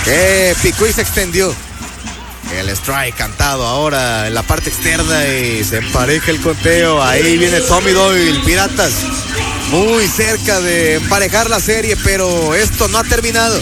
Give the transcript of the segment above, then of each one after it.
que picó y se extendió. El strike cantado ahora en la parte externa y se empareja el conteo. Ahí viene Tommy Doyle, Piratas. Muy cerca de emparejar la serie, pero esto no ha terminado.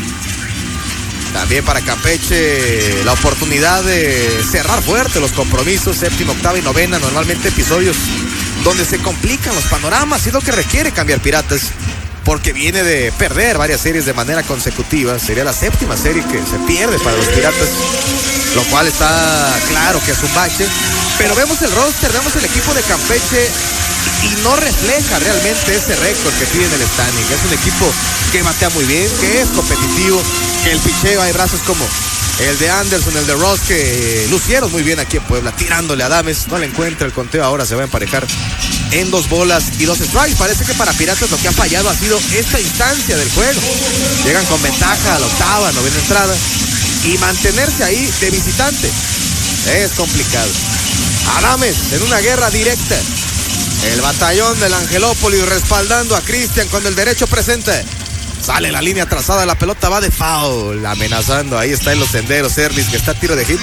También para Campeche la oportunidad de cerrar fuerte los compromisos, séptima, octava y novena, normalmente episodios donde se complican los panoramas, y lo que requiere cambiar Piratas, porque viene de perder varias series de manera consecutiva. Sería la séptima serie que se pierde para los Piratas, lo cual está claro que es un bache. Pero vemos el roster, vemos el equipo de Campeche y no refleja realmente ese récord que tiene el standing. Es un equipo que batea muy bien, que es competitivo, que el picheo, hay brazos como el de Anderson, el de Ross, que lucieron muy bien aquí en Puebla, tirándole a Adames. No le encuentra el conteo, ahora se va a emparejar en 2 bolas y 2 strikes. Parece que para Piratas lo que ha fallado ha sido esta instancia del juego. Llegan con ventaja a la octava, novena entrada, y mantenerse ahí de visitante es complicado. Adames en una guerra directa. El batallón del Angelópolis respaldando a Cristian cuando el derecho presenta. Sale la línea trazada, la pelota va de foul, amenazando. Ahí está en los senderos Erlis, que está a tiro de hit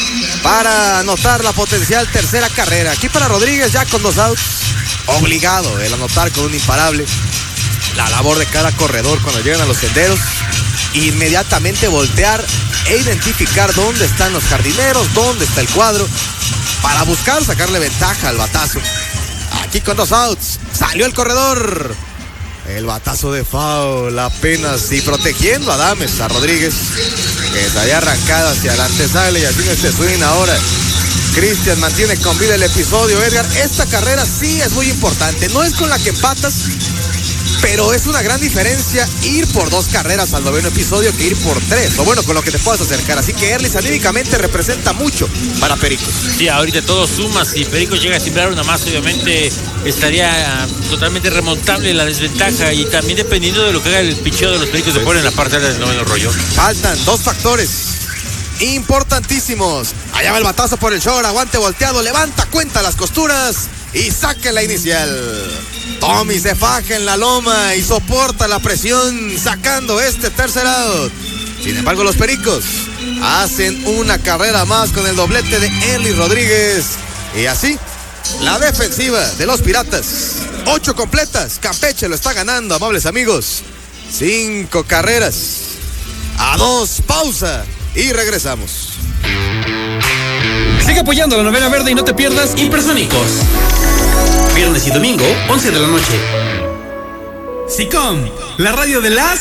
para anotar la potencial tercera carrera. Aquí para Rodríguez, ya con 2 outs, obligado el anotar con un imparable. La labor de cada corredor cuando llegan a los senderos, inmediatamente voltear e identificar dónde están los jardineros, dónde está el cuadro, para buscar sacarle ventaja al batazo. Aquí con 2 outs, salió el corredor. El batazo de foul apenas, y protegiendo a Adames, a Rodríguez, que salía arrancada hacia la antesala, y así en este swing ahora Cristian mantiene con vida el episodio. Edgar, esta carrera sí es muy importante, no es con la que empatas, pero es una gran diferencia ir por 2 carreras al noveno episodio que ir por 3, o bueno, con lo que te puedas acercar. Así que Erlis anímicamente representa mucho para Pericos. Sí, ahorita todo suma. Si Pericos llega a sembrar una más, obviamente estaría totalmente remontable la desventaja, y también dependiendo de lo que haga el picheo de los Pericos, se pone en la parte del noveno rollo. Faltan 2 factores importantísimos. Allá va el batazo por el short, aguante volteado, levanta, cuenta las costuras y saque la inicial. Tommy se faja en la loma y soporta la presión, sacando este tercer out. Sin embargo, los Pericos hacen una carrera más con el doblete de Erlis Rodríguez, y así la defensiva de los Piratas, 8 completas. Campeche lo está ganando, amables amigos. 5 carreras a 2. Pausa y regresamos. Sigue apoyando la novela verde y no te pierdas Hipersónicos. Viernes y domingo, 11 de la noche. SICOM, la radio de las